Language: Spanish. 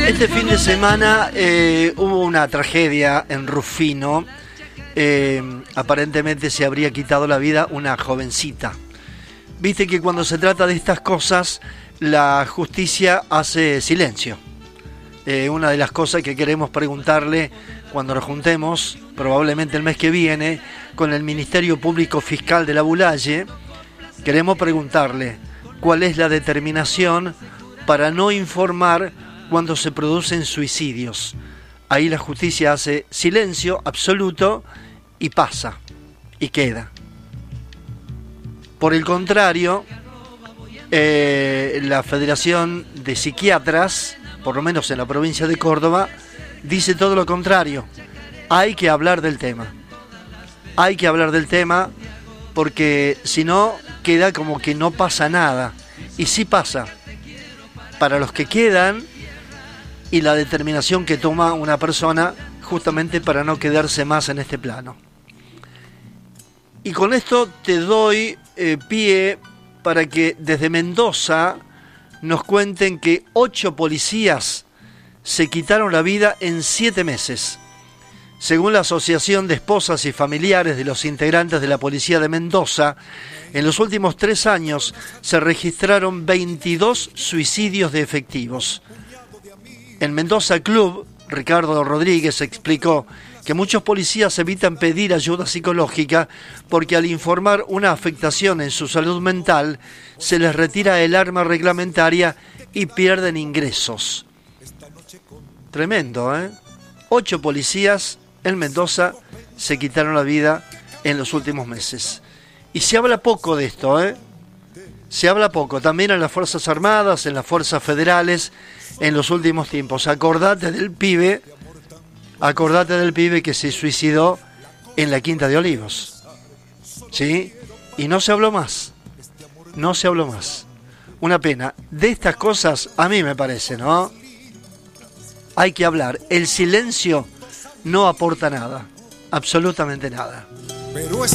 Este fin de semana hubo una tragedia en Rufino. Aparentemente se habría quitado la vida una jovencita. Viste que cuando se trata de estas cosas, la justicia hace silencio. Una de las cosas que queremos preguntarle cuando nos juntemos, probablemente el mes que viene, con el Ministerio Público Fiscal de la Bulaye, queremos preguntarle cuál es la determinación para no informar cuando se producen suicidios. Ahí la justicia hace silencio absoluto y pasa, y queda. Por el contrario, la Federación de Psiquiatras, por lo menos en la provincia de Córdoba, dice todo lo contrario. Hay que hablar del tema. Hay que hablar del tema porque si no, queda como que no pasa nada. Y sí pasa. Para los que quedan y la determinación que toma una persona justamente para no quedarse más en este plano. Y con esto te doy pie para que desde Mendoza nos cuenten que 8 policías se quitaron la vida en 7 meses. Según la Asociación de Esposas y Familiares de los integrantes de la Policía de Mendoza, en los últimos 3 años se registraron 22 suicidios de efectivos. En Mendoza Club, Ricardo Rodríguez explicó que muchos policías evitan pedir ayuda psicológica porque al informar una afectación en su salud mental se les retira el arma reglamentaria y pierden ingresos. Tremendo, ¿eh? 8 policías en Mendoza se quitaron la vida en los últimos meses. Y se habla poco de esto, ¿eh? Se habla poco, también en las Fuerzas Armadas, en las Fuerzas Federales, en los últimos tiempos. Acordate del pibe que se suicidó en la Quinta de Olivos. ¿Sí? Y no se habló más. No se habló más. Una pena. De estas cosas, a mí me parece, ¿no? Hay que hablar. El silencio no aporta nada. Absolutamente nada. Pero es